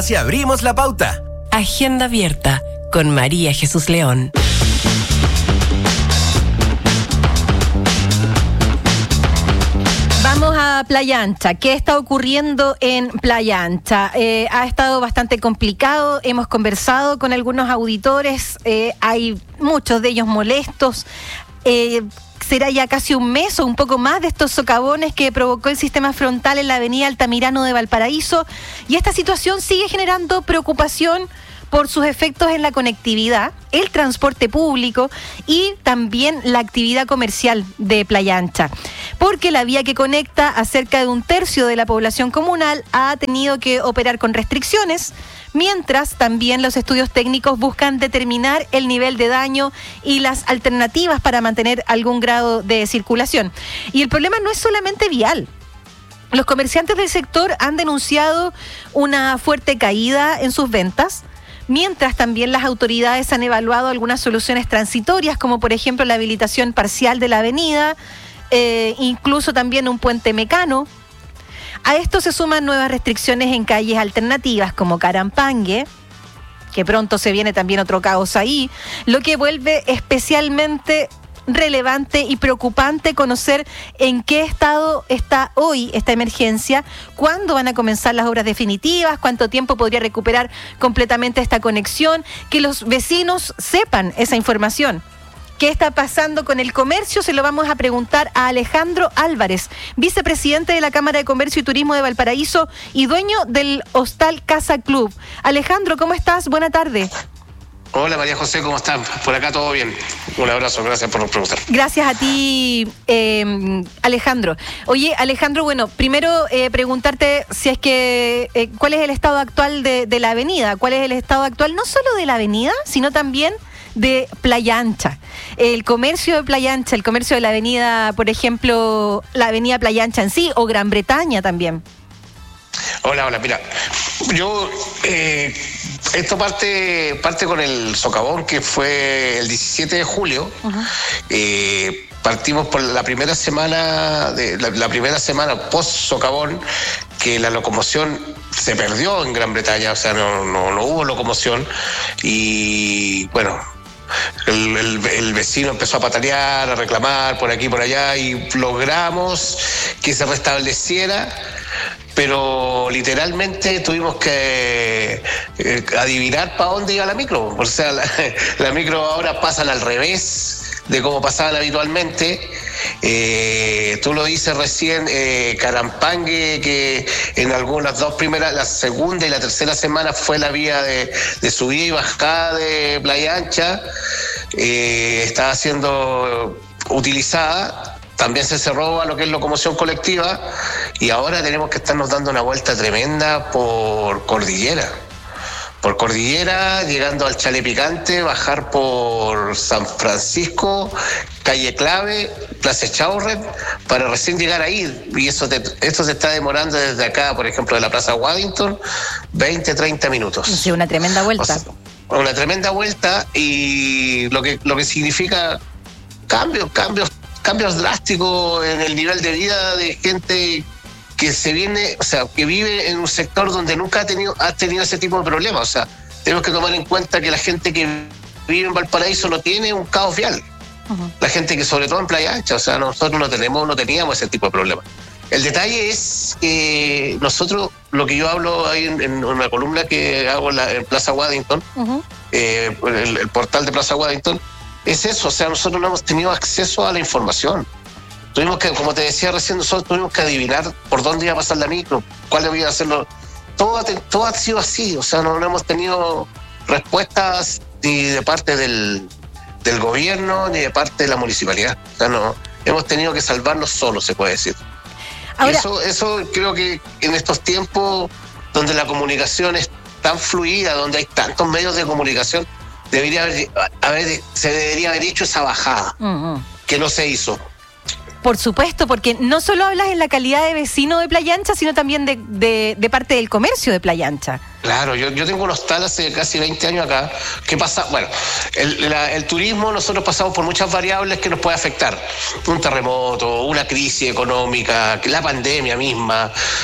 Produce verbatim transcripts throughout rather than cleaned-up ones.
Si abrimos la pauta. Agenda abierta con María Jesús León. Vamos a Playa Ancha. ¿Qué está ocurriendo en Playa Ancha? Eh, ha estado bastante complicado. Hemos conversado con algunos auditores. Eh, hay muchos de ellos molestos. Eh, será ya casi un mes o un poco más de estos socavones que provocó el sistema frontal en la avenida Altamirano de Valparaíso. Y esta situación sigue generando preocupación por sus efectos en la conectividad, el transporte público y también la actividad comercial de Playa Ancha. Porque la vía que conecta a cerca de un tercio de la población comunal ha tenido que operar con restricciones, mientras también los estudios técnicos buscan determinar el nivel de daño y las alternativas para mantener algún grado de circulación. Y el problema no es solamente vial. Los comerciantes del sector han denunciado una fuerte caída en sus ventas, mientras también las autoridades han evaluado algunas soluciones transitorias, como por ejemplo la habilitación parcial de la avenida, eh, incluso también un puente mecano. A esto se suman nuevas restricciones en calles alternativas como Carampangue, que pronto se viene también otro caos ahí, lo que vuelve especialmente relevante y preocupante conocer en qué estado está hoy esta emergencia, cuándo van a comenzar las obras definitivas, cuánto tiempo podría recuperar completamente esta conexión, que los vecinos sepan esa información. ¿Qué está pasando con el comercio? Se lo vamos a preguntar a Alejandro Álvarez, vicepresidente de la Cámara de Comercio y Turismo de Valparaíso y dueño del Hostal Casa Club. Alejandro, ¿cómo estás? Buena tarde. Hola María José, ¿cómo están? Por acá todo bien. Un abrazo, gracias por preguntar. Gracias a ti, eh, Alejandro. Oye, Alejandro, bueno, primero eh, preguntarte si es que, eh, ¿cuál es el estado actual de, de la avenida? ¿Cuál es el estado actual no solo de la avenida, sino también de Playa Ancha? El comercio de Playa Ancha, el comercio de la avenida, por ejemplo, la avenida Playa Ancha en sí, o Gran Bretaña también. Hola, hola, mira, yo, eh, esto parte parte con el socavón que fue el diecisiete de julio. Uh-huh. eh, partimos por la primera semana, de la, la primera semana post socavón, que la locomoción se perdió en Gran Bretaña, o sea, no, no, no hubo locomoción y bueno, El, el, el vecino empezó a patalear, a reclamar por aquí, por allá y logramos que se restableciera, pero literalmente tuvimos que eh, adivinar para dónde iba la micro. O sea, la, la micro ahora pasan al revés de cómo pasaban habitualmente. Eh, tú lo dices recién, eh, Carampangue, que en algunas dos primeras, la segunda y la tercera semana fue la vía de, de subida y bajada de Playa Ancha, eh, estaba siendo utilizada. También se cerró a lo que es locomoción colectiva y ahora tenemos que estarnos dando una vuelta tremenda por Cordillera. Por Cordillera, llegando al Chale Picante, bajar por San Francisco, Calle Clave, Plaza Echaurren, para recién llegar ahí. Y eso te, esto se está demorando desde acá, por ejemplo, de la Plaza Waddington, veinte, treinta minutos. Sí, una tremenda vuelta. O sea, una tremenda vuelta y lo que, lo que significa cambios, cambios, cambios drásticos en el nivel de vida de gente que se viene, o sea, que vive en un sector donde nunca ha tenido, ha tenido ese tipo de problemas. O sea, tenemos que tomar en cuenta que la gente que vive en Valparaíso no tiene un caos vial. Uh-huh. La gente que, sobre todo en Playa Ancha, o sea, nosotros no tenemos, no teníamos ese tipo de problemas. El detalle es que nosotros, lo que yo hablo ahí en, en una columna que hago en, la, en Plaza Waddington, uh-huh. eh, el, el portal de Plaza Waddington, es eso, o sea, nosotros no hemos tenido acceso a la información. Tuvimos que, como te decía recién, nosotros tuvimos que adivinar por dónde iba a pasar la micro, cuál iba a hacerlo. Todo, todo ha sido así, o sea, no, no hemos tenido respuestas ni de parte del, del gobierno ni de parte de la municipalidad. O sea, no, hemos tenido que salvarnos solos, se puede decir. Ahora, eso, eso creo que en estos tiempos donde la comunicación es tan fluida, donde hay tantos medios de comunicación, debería haber, haber se debería haber hecho esa bajada, uh-huh. que no se hizo. Por supuesto, porque no solo hablas en la calidad de vecino de Playa Ancha, sino también de, de, de parte del comercio de Playa Ancha. Claro, yo, yo tengo un hostal hace casi veinte años acá. ¿Qué pasa? Bueno, el, la, el turismo, nosotros pasamos por muchas variables que nos puede afectar. Un terremoto, una crisis económica, la pandemia misma.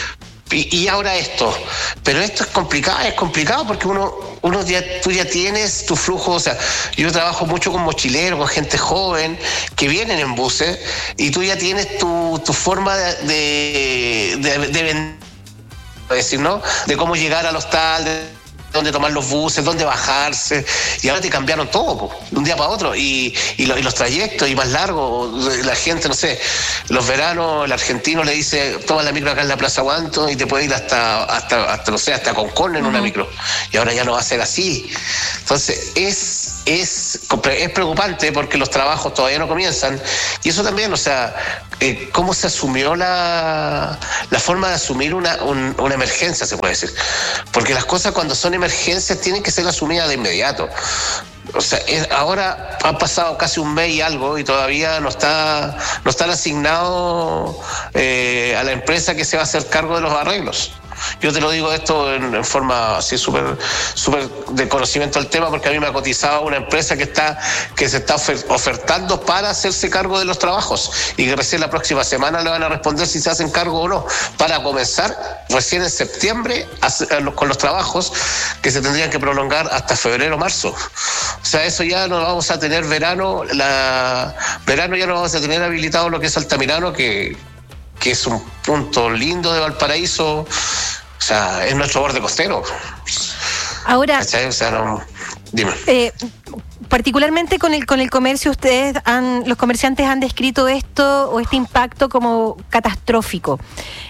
Y, y ahora esto, pero esto es complicado, es complicado porque uno, uno ya, tú ya tienes tu flujo, o sea, yo trabajo mucho con mochileros, con gente joven que vienen en buses y tú ya tienes tu, tu forma de, de, de, de vender, decir, ¿no? De cómo llegar al hostal, de dónde tomar los buses, dónde bajarse, y ahora te cambiaron todo, po, de un día para otro, y, y, lo, y los trayectos, y más largos, la gente, no sé, los veranos, el argentino le dice, toma la micro acá en la Plaza Guanto, y te puede ir hasta, hasta, hasta no sé, hasta Concón en uh-huh. una micro, y ahora ya no va a ser así. Entonces, es, es, es preocupante porque los trabajos todavía no comienzan, y eso también, o sea, eh, cómo se asumió la, la forma de asumir una, un, una emergencia, se puede decir, porque las cosas cuando son emergencias tienen que ser asumidas de inmediato. O sea, es, ahora ha pasado casi un mes y algo y todavía no está no están asignados eh, a la empresa que se va a hacer cargo de los arreglos. Yo te lo digo esto en, en forma así súper súper de conocimiento del tema, porque a mí me ha cotizado una empresa que está que se está ofertando para hacerse cargo de los trabajos y que recién la próxima semana le van a responder si se hacen cargo o no, para comenzar recién en septiembre a, a los, con los trabajos que se tendrían que prolongar hasta febrero o marzo. O sea, eso ya no vamos a tener verano, la verano ya no vamos a tener habilitado lo que es Altamirano, que que es un punto lindo de Valparaíso, o sea, es nuestro borde costero. Ahora, ¿cachai? O sea, no, dime. Eh, particularmente con el con el comercio, ustedes han, los comerciantes han descrito esto o este impacto como catastrófico.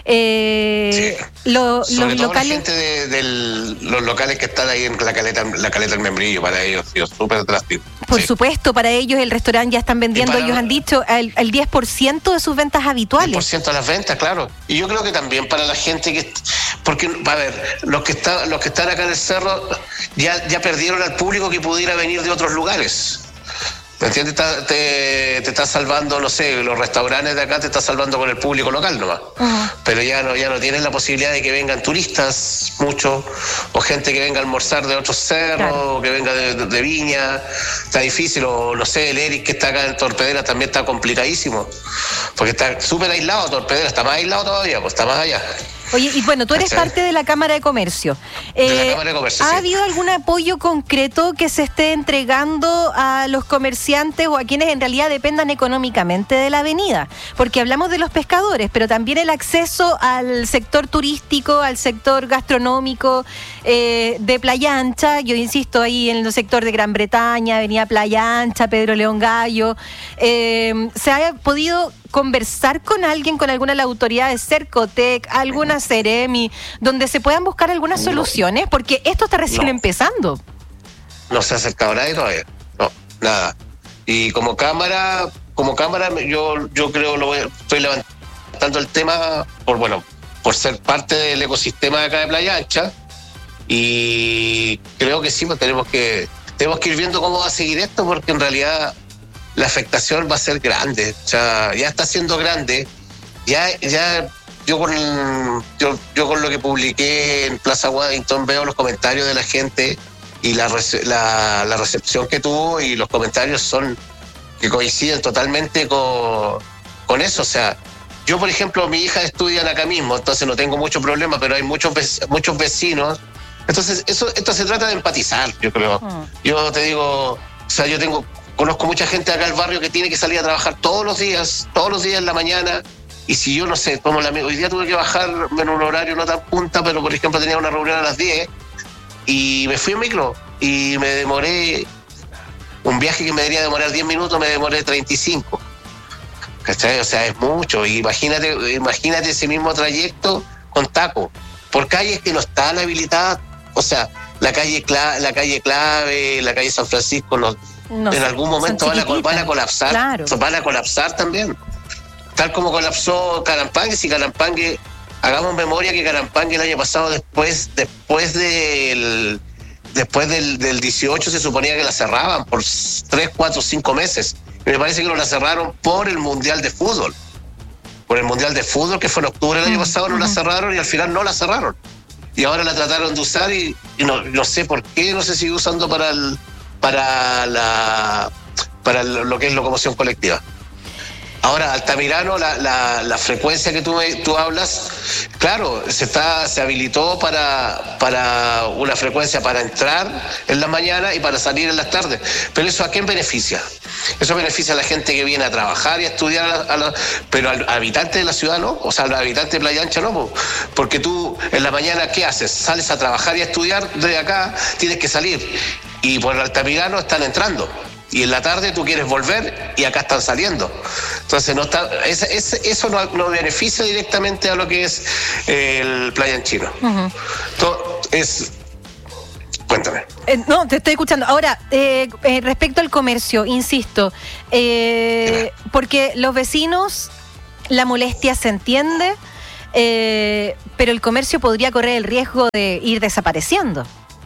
Eh, sí. lo, Sobre los todo locales, la gente de, de los locales que están ahí en la caleta, la caleta del Membrillo, para ellos, tío, súper drástico. Por sí. supuesto, para ellos el restaurante ya están vendiendo, para, ellos han dicho, el, el diez por ciento de sus ventas habituales. diez por ciento de las ventas, claro. Y yo creo que también para la gente que... Porque, a ver, los que, está, los que están acá en el cerro ya, ya perdieron al público que pudiera venir de otros lugares. ¿Me entiendes? Te, te, te está salvando, no sé, los restaurantes de acá te está salvando con el público local nomás. Uh-huh. Pero ya no, ya no tienen la posibilidad de que vengan turistas mucho, o gente que venga a almorzar de otros cerros, claro. o que venga de, de, de Viña. Está difícil, o no sé, el Eric que está acá en Torpedera también está complicadísimo, porque está súper aislado Torpedera, está más aislado todavía, pues está más allá. Oye, y bueno, tú eres ¿Cachai? parte de la Cámara de Comercio. Eh, de la eh, Cámara de Comercio, ¿Ha sí. habido algún apoyo concreto que se esté entregando a los comerciantes o a quienes en realidad dependan económicamente de la avenida? Porque hablamos de los pescadores, pero también el acceso al sector turístico, al sector gastronómico eh, de Playa Ancha. Yo insisto, ahí en el sector de Gran Bretaña, Avenida Playa Ancha, Pedro León Gallo. Eh, ¿Se ha podido conversar con alguien, con alguna de las autoridades, Cercotec, alguna Ceremi, donde se puedan buscar algunas soluciones? No. Porque esto está recién no. empezando. No se ha acercado nadie todavía, no, nada. Y como cámara, como cámara, yo, yo creo lo voy, estoy levantando el tema por bueno, por ser parte del ecosistema de acá de Playa Ancha, y creo que sí, pues tenemos que, tenemos que ir viendo cómo va a seguir esto, porque en realidad la afectación va a ser grande, o sea, ya está siendo grande, ya, ya yo con yo, yo con lo que publiqué en Plaza Waddington veo los comentarios de la gente y la, la, la recepción que tuvo, y los comentarios son que coinciden totalmente con, con eso. O sea, yo por ejemplo, mi hija estudia acá mismo, entonces no tengo mucho problema, pero hay muchos muchos vecinos, entonces eso esto se trata de empatizar, yo creo. Mm. Yo te digo, o sea, yo tengo Conozco mucha gente acá al barrio que tiene que salir a trabajar todos los días, todos los días en la mañana. Y si yo, no sé, como la, hoy día tuve que bajar en un horario no tan punta, pero por ejemplo tenía una reunión a las diez y me fui en micro y me demoré, un viaje que me debería demorar diez minutos, me demoré treinta y cinco. ¿Cachai? O sea, es mucho. Y imagínate, imagínate ese mismo trayecto con taco, por calles que no están habilitadas. O sea, la calle, la calle Clave, la calle San Francisco, no, No, en algún momento van a, van a colapsar, claro. van a colapsar también, tal como colapsó Carampangue. Si Carampangue, hagamos memoria que Carampangue el año pasado, después después del después del, del dieciocho se suponía que la cerraban por tres, cuatro, cinco meses, y me parece que no la cerraron por el Mundial de Fútbol, por el Mundial de Fútbol que fue en octubre del año pasado, no uh-huh. la cerraron, y al final no la cerraron, y ahora la trataron de usar y, y no, no sé por qué no se sigue usando para el para la para lo que es locomoción colectiva. Ahora, Altamirano, la, la, la frecuencia que tú, tú hablas, claro, se está se habilitó para, para una frecuencia para entrar en la mañana y para salir en las tardes. Pero ¿eso a quién beneficia? Eso beneficia a la gente que viene a trabajar y a estudiar, a la, a la, pero al habitante de la ciudad no, o sea, al habitante de Playa Ancha no, porque tú en la mañana, ¿qué haces? Sales a trabajar y a estudiar, desde acá tienes que salir, y por Altamirano están entrando. Y en la tarde tú quieres volver y acá están saliendo. Entonces no está, ese, ese, eso no, no beneficia directamente a lo que es el Playa Anchino. Uh-huh. Todo es... Cuéntame. Eh, no, te estoy escuchando. Ahora, eh, eh, respecto al comercio, insisto, eh, porque los vecinos, la molestia se entiende, eh, pero el comercio podría correr el riesgo de ir desapareciendo.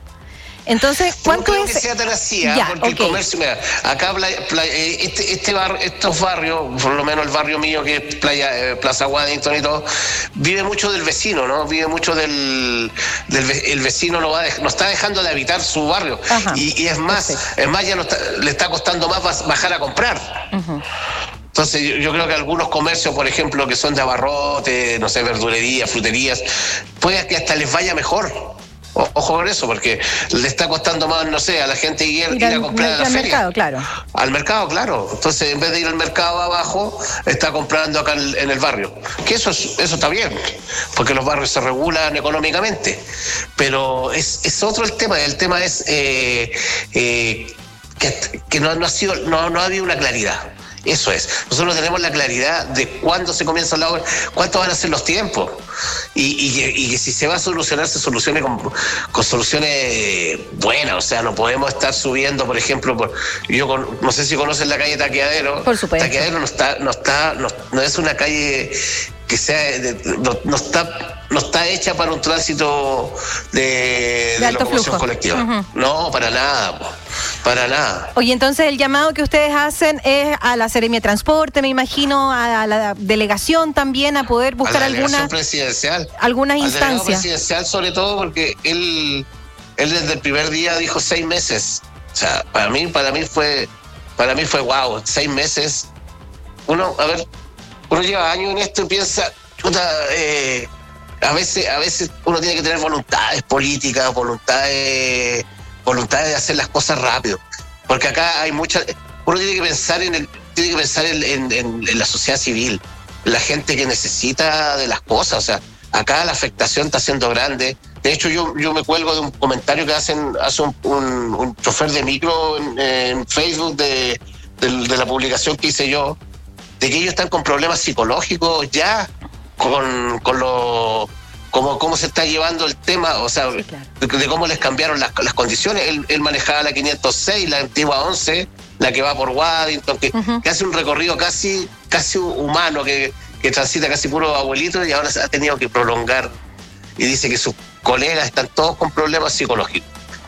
Entonces, ¿cuánto no creo es? Que sea tan así, ¿eh? Ya, porque okay. El comercio, mira, acá playa, playa, este, este bar, estos barrios, por lo menos el barrio mío que es Playa, eh, Plaza Waddington y todo, vive mucho del vecino, ¿no? Vive mucho del, del el vecino no va de, no está dejando de habitar su barrio. Y, y es más, Perfecto. es más ya no está, le está costando más bajar a comprar. Uh-huh. Entonces yo, yo creo que algunos comercios, por ejemplo, que son de abarrotes, no sé, verdulerías, fruterías, puede que hasta les vaya mejor. Ojo con eso, porque le está costando más, no sé, a la gente ir, ir, ir a comprar a la al feria. Mercado, claro. Al mercado, claro. Entonces, en vez de ir al mercado abajo, está comprando acá en el barrio. Que eso es, eso está bien, porque los barrios se regulan económicamente. Pero es, es otro el tema. El tema es eh, eh, que, que no, no ha sido, no, no ha habido una claridad. Eso es. Nosotros tenemos la claridad de cuándo se comienza la obra, cuántos van a ser los tiempos. Y, y, y que si se va a solucionar, se solucione con, con soluciones buenas. O sea, no podemos estar subiendo, por ejemplo, por, yo con, no sé si conocen la calle Taqueadero. Por supuesto. Taqueadero no está, no está, no, no es una calle que sea, de, no, no está, no está hecha para un tránsito de, de, de locomoción flujo. Colectiva. Uh-huh. No, para nada, para nada. Oye, entonces el llamado que ustedes hacen es a la Seremia de Transporte, me imagino, a la delegación también, a poder buscar a la alguna presidencial, algunas al instancias. Presidencial, sobre todo porque él, él desde el primer día dijo seis meses. O sea, para mí, para mí fue, para mí fue wow, seis meses. Uno, a ver, uno lleva años en esto y piensa, puta, eh, a veces, a veces uno tiene que tener voluntades políticas, voluntades, voluntades de hacer las cosas rápido, porque acá hay muchas. Uno tiene que pensar en el, tiene que pensar en, en, en, en la sociedad civil, la gente que necesita de las cosas. O sea, acá la afectación está siendo grande. De hecho, yo, yo me cuelgo de un comentario que hacen, hace un, un, un chofer de micro en, en Facebook de, de, de la publicación que hice yo, de que ellos están con problemas psicológicos ya, con, con lo, cómo, cómo se está llevando el tema, o sea, sí, claro. de, de cómo les cambiaron las, las condiciones. Él, él manejaba la quinientos seis, la antigua once, la que va por Waddington, que, uh-huh. que hace un recorrido casi, casi humano, que, que transita casi puro abuelito, y ahora se ha tenido que prolongar. Y dice que sus colegas están todos con problemas psicológicos.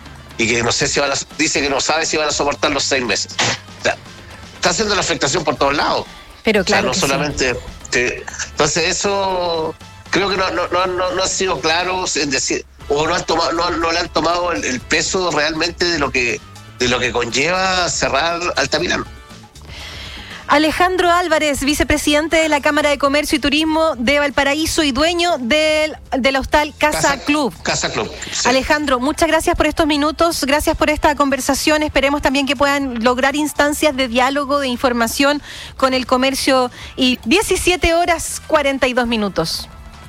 Y que no sé si van a, dice que no sabe si van a soportar los seis meses. O sea, está haciendo la afectación por todos lados. Pero claro, o sea, no solamente. Sí. Te, entonces, eso creo que no, no, no, no han sido claros en decir, o no han tomado, no, no le han tomado el, el peso realmente de lo que, de lo que conlleva cerrar Altamirano. Alejandro Álvarez, vicepresidente de la Cámara de Comercio y Turismo de Valparaíso y dueño del, del hostal Casa, Casa Club. Casa Club. Sí. Alejandro, muchas gracias por estos minutos, gracias por esta conversación. Esperemos también que puedan lograr instancias de diálogo, de información con el comercio. Y diecisiete horas cuarenta y dos minutos.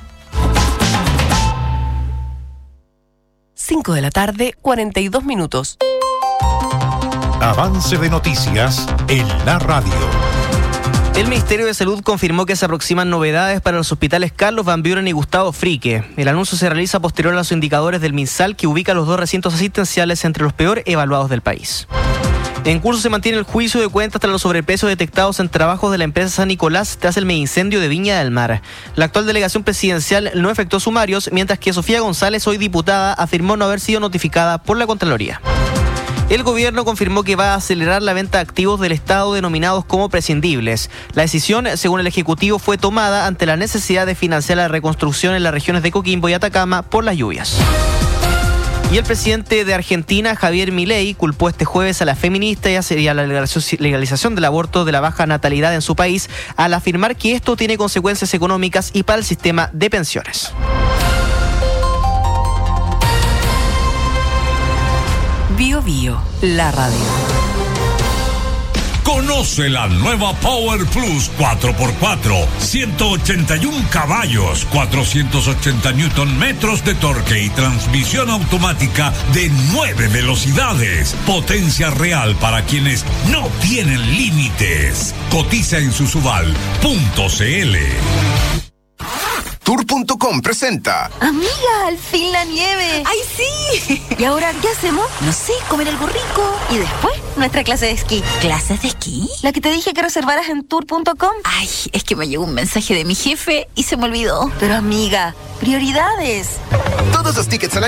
cinco de la tarde, cuarenta y dos minutos. Avance de noticias en la radio. El Ministerio de Salud confirmó que se aproximan novedades para los hospitales Carlos Van Buren y Gustavo Frique. El anuncio se realiza posterior a los indicadores del MinSal, que ubica los dos recintos asistenciales entre los peor evaluados del país. En curso se mantiene el juicio de cuentas tras los sobrepesos detectados en trabajos de la empresa San Nicolás tras el megaincendio de Viña del Mar. La actual delegación presidencial no efectuó sumarios, mientras que Sofía González, hoy diputada, afirmó no haber sido notificada por la Contraloría. El gobierno confirmó que va a acelerar la venta de activos del Estado denominados como prescindibles. La decisión, según el Ejecutivo, fue tomada ante la necesidad de financiar la reconstrucción en las regiones de Coquimbo y Atacama por las lluvias. Y el presidente de Argentina, Javier Milei, culpó este jueves a la feminista y a la legalización del aborto de la baja natalidad en su país, al afirmar que esto tiene consecuencias económicas y para el sistema de pensiones. Bio Bio, la radio. Conoce la nueva Power Plus cuatro por cuatro, ciento ochenta y uno caballos, cuatrocientos ochenta newton metros de torque y transmisión automática de nueve velocidades. Potencia real para quienes no tienen límites. Cotiza en susubal punto cl. Tour punto com presenta. Amiga, al fin la nieve. ¡Ay, sí! ¿Y ahora qué hacemos? No sé, comer algo rico. ¿Y después? Nuestra clase de esquí. ¿Clases de esquí? La que te dije que reservaras en tour punto com. Ay, es que me llegó un mensaje de mi jefe y se me olvidó. Pero amiga, prioridades. Todos los tickets al